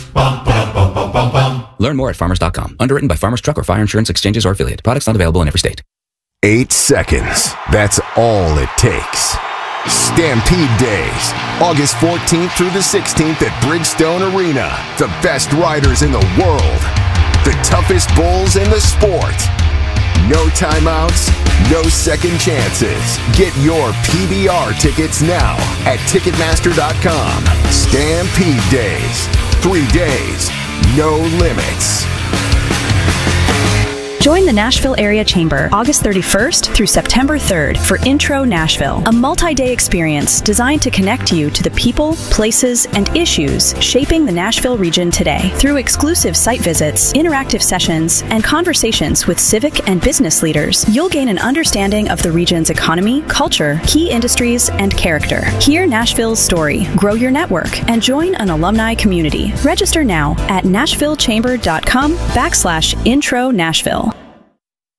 Bum, bum, bum, bum, bum, bum. Learn more at farmers.com. Underwritten by Farmers Truck or Fire Insurance Exchanges or Affiliate. Products not available in every state. 8 seconds. That's all it takes. Stampede Days, August 14th through the 16th at Bridgestone Arena. The best riders in the world. The toughest bulls in the sport. No timeouts, no second chances. Get your PBR tickets now at Ticketmaster.com. Stampede Days. 3 days, no limits. Join the Nashville Area Chamber August 31st through September 3rd for Intro Nashville, a multi-day experience designed to connect you to the people, places, and issues shaping the Nashville region today. Through exclusive site visits, interactive sessions, and conversations with civic and business leaders, you'll gain an understanding of the region's economy, culture, key industries, and character. Hear Nashville's story, grow your network, and join an alumni community. Register now at nashvillechamber.com/Intro Nashville.